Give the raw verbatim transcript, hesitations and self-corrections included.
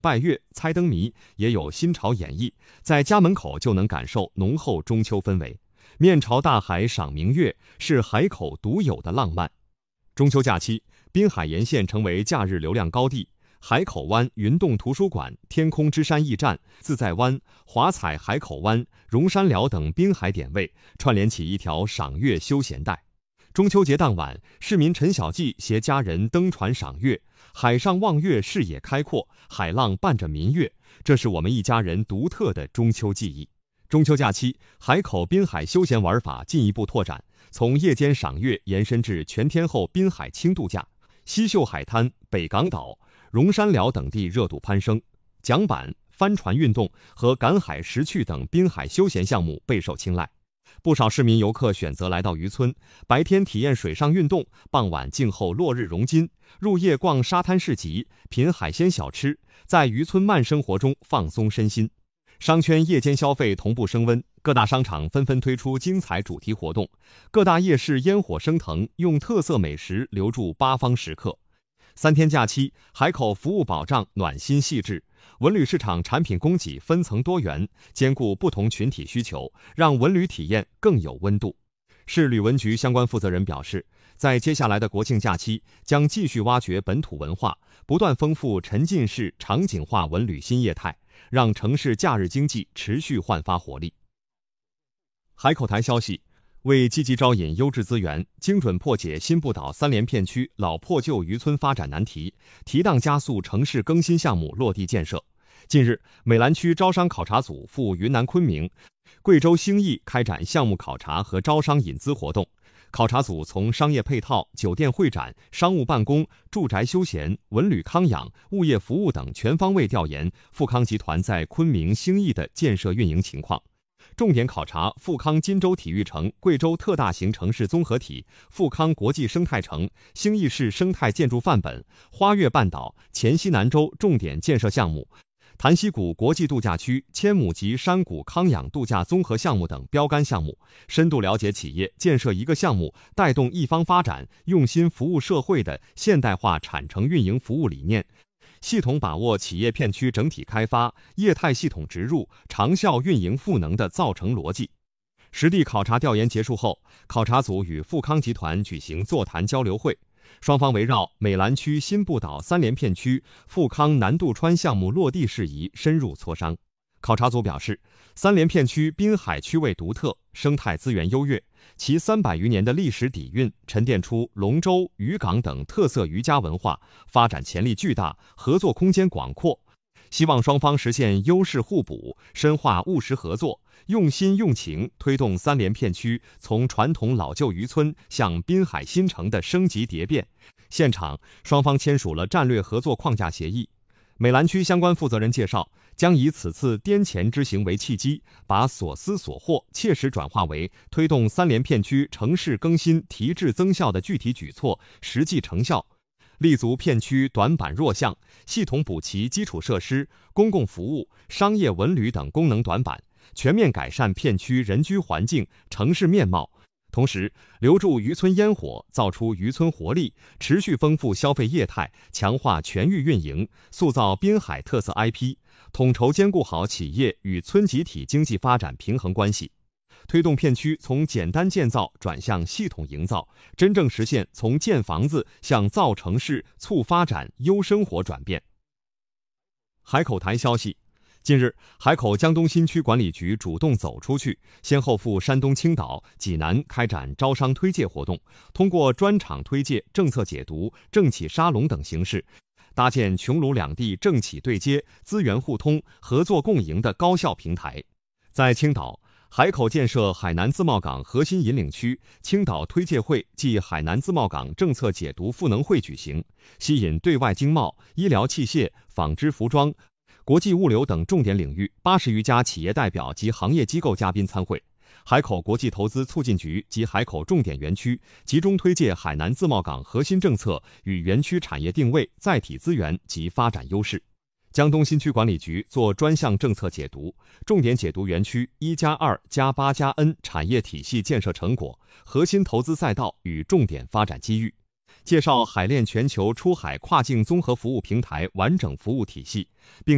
拜月、猜灯谜，也有新潮演绎，在家门口就能感受浓厚中秋氛围。面朝大海赏明月，是海口独有的浪漫。中秋假期，滨海沿线成为假日流量高地。海口湾云洞图书馆、天空之山驿站、自在湾、华彩海口湾、榕山寮等滨海点位，串联起一条赏月休闲带。中秋节当晚，市民陈小季携家人登船赏月，海上望月，视野开阔，海浪伴着民乐，这是我们一家人独特的中秋记忆。中秋假期，海口滨海休闲玩法进一步拓展，从夜间赏月延伸至全天候滨海轻度假，西秀海滩、北港岛、榕山寮等地热度攀升，桨板、帆船运动和赶海识趣等滨海休闲项目备受青睐。不少市民游客选择来到渔村，白天体验水上运动，傍晚静候落日融金，入夜逛沙滩市集，品海鲜小吃，在渔村慢生活中放松身心。商圈夜间消费同步升温，各大商场纷纷推出精彩主题活动，各大夜市烟火升腾，用特色美食留住八方食客。三天假期，海口服务保障暖心细致，文旅市场产品供给分层多元，兼顾不同群体需求，让文旅体验更有温度。市旅文局相关负责人表示，在接下来的国庆假期，将继续挖掘本土文化，不断丰富沉浸式场景化文旅新业态，让城市假日经济持续焕发活力。海口台消息，为积极招引优质资源，精准破解新不岛三连片区老破旧渔村发展难题，提档加速城市更新项目落地建设。近日，美兰区招商考察组赴云南昆明、贵州兴义开展项目考察和招商引资活动。考察组从商业配套、酒店会展、商务办公、住宅休闲、文旅康养、物业服务等全方位调研富康集团在昆明兴义的建设运营情况。重点考察富康金州体育城、贵州特大型城市综合体、富康国际生态城、兴义市生态建筑范本、花月半岛、黔西南州重点建设项目、潭溪谷国际度假区、千亩级山谷康养度假综合项目等标杆项目，深度了解企业建设一个项目带动一方发展、用心服务社会的现代化产城运营服务理念，系统把握企业片区整体开发、业态系统植入、长效运营赋能的造成逻辑。实地考察调研结束后，考察组与富康集团举行座谈交流会，双方围绕美兰区新不岛三连片区富康南渡川项目落地事宜深入磋商。考察组表示，三连片区滨海区位独特，生态资源优越，其三百余年的历史底蕴沉淀出龙舟、渔港等特色渔家文化，发展潜力巨大，合作空间广阔。希望双方实现优势互补，深化务实合作，用心用情推动三连片区从传统老旧渔村向滨海新城的升级蝶变。现场，双方签署了战略合作框架协议。美兰区相关负责人介绍，将以此次滇黔之行为契机，把所思所获切实转化为推动三连片区城市更新提质增效的具体举措，实际成效。立足片区短板弱项，系统补齐基础设施、公共服务、商业文旅等功能短板，全面改善片区人居环境、城市面貌。同时，留住渔村烟火，造出渔村活力，持续丰富消费业态，强化全域运营，塑造滨海特色 I P， 统筹兼顾好企业与村集体经济发展平衡关系，推动片区从简单建造转向系统营造，真正实现从建房子向造城市、促发展、优生活转变。海口台消息，近日，海口江东新区管理局主动走出去，先后赴山东青岛、济南开展招商推介活动，通过专场推介、政策解读、政企沙龙等形式，搭建穹庐两地政企对接、资源互通、合作共赢的高效平台。在青岛，海口建设海南自贸港核心引领区青岛推介会暨海南自贸港政策解读赋能会举行，吸引对外经贸、医疗器械、纺织服装、国际物流等重点领域八十余家企业代表及行业机构嘉宾参会。海口国际投资促进局及海口重点园区集中推介海南自贸港核心政策与园区产业定位、载体资源及发展优势。江东新区管理局做专项政策解读，重点解读园区一加二加八加 N 产业体系建设成果、核心投资赛道与重点发展机遇，介绍海链全球出海跨境综合服务平台完整服务体系，并